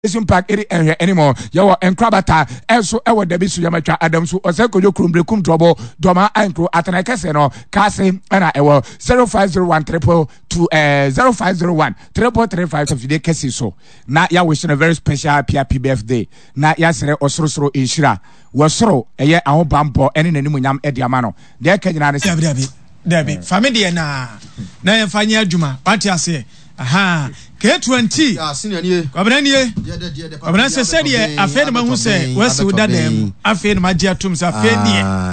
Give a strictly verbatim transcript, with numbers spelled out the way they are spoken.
Sim Park eri enhwe anymore yawo enkrabata enso ewo dabi su yamatwa adam so osekojo krumbrekum drobo doma ankro atana kese no kase na ewo zero five zero one triple two eh zero five zero one triple three five today kese so na ya wish a very special happy birthday na ya sere osorosoro inshira wosoro eye ahobambo ene nanimunyam ediama no de kanyina ne dabi dabi dabi family na na yefanya adwuma pati ase aha K twenty ah senior nie kwabena nie kwabena se se de afa ne mahu se wasi udadam afa ne magye atum se afa nie